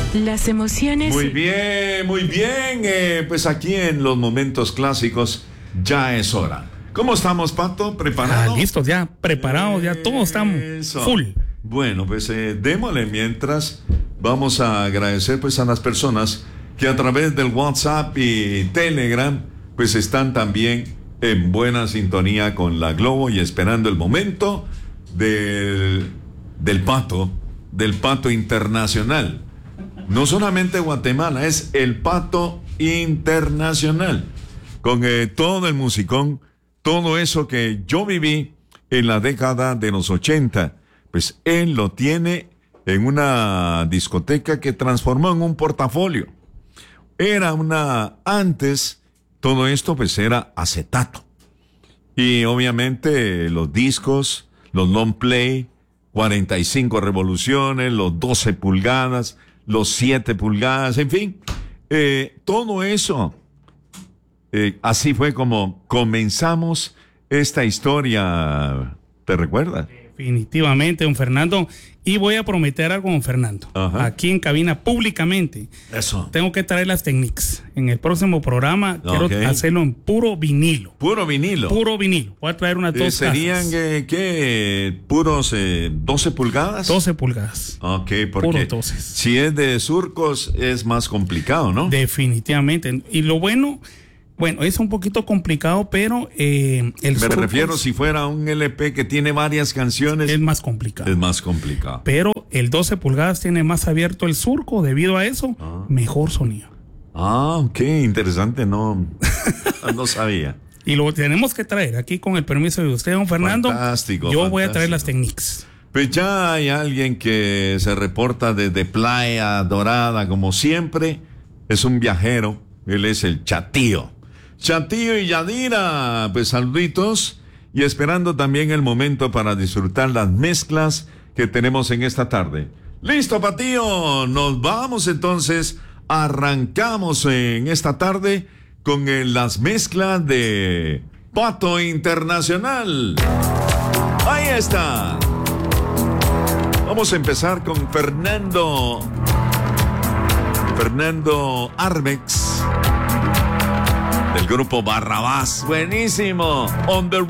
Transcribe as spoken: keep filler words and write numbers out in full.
Las emociones... Muy bien, muy bien. Eh, pues aquí en los momentos clásicos ya es hora. ¿Cómo estamos, Pato? ¿Preparados? Ah, listos, ya preparados, ya todos estamos Eso. full. Bueno, pues eh, démosle mientras. Vamos a agradecer pues a las personas que a través del WhatsApp y Telegram pues están también en buena sintonía con la Globo y esperando el momento del, del Pato, del Pato Internacional. No solamente Guatemala, es el Pato Internacional. Con eh, todo el musicón, todo eso que yo viví en la década de los ochenta, pues él lo tiene en una discoteca que transformó en un portafolio. Era una... Antes, todo esto pues era acetato. Y obviamente los discos, los long play, cuarenta y cinco revoluciones, los doce pulgadas, los siete pulgadas, en fin. Eh, todo eso... Eh, así fue como comenzamos esta historia. ¿Te recuerdas? Definitivamente, don Fernando. Y voy a prometer algo, don Fernando. Ajá. Aquí en cabina, públicamente. Eso. Tengo que traer las Technics. En el próximo programa Okay. quiero hacerlo en puro vinilo. Puro vinilo. Puro vinilo. Voy a traer unas Eh, dos ¿Serían cajas. eh, qué? ¿Puros eh, doce pulgadas? doce pulgadas. Ok, porque Puros doce. si es de surcos es más complicado, ¿no? Definitivamente. Y lo bueno... Bueno, es un poquito complicado, pero eh, el Me surco refiero si fuera un L P que tiene varias canciones. es más complicado. Es más complicado. Pero el doce pulgadas tiene más abierto el surco, debido a eso, Ah. mejor sonido. Ah, ok, interesante, no, no sabía. Y lo tenemos que traer aquí con el permiso de usted, don Fernando. Fantástico, Yo voy a traer fantástico. las Technics. Pues ya hay alguien que se reporta desde Playa Dorada, como siempre. Es un viajero. Él es el Chatío. Chatío y Yadira, pues saluditos. Y esperando también el momento para disfrutar las mezclas que tenemos en esta tarde. Listo, Patío. Nos vamos entonces. Arrancamos en esta tarde con eh, las mezclas de Pato Internacional. Ahí está. Vamos a empezar con Fernando Fernando Arbex del grupo Barrabás. Buenísimo. On the